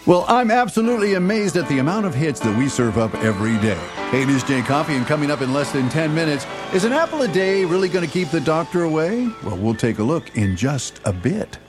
Well, I'm absolutely amazed at the amount of hits that we serve up every day. Hey, this is Jay Coffee, and coming up in less than 10 minutes, is an apple a day really going to keep the doctor away? Well, we'll take a look in just a bit.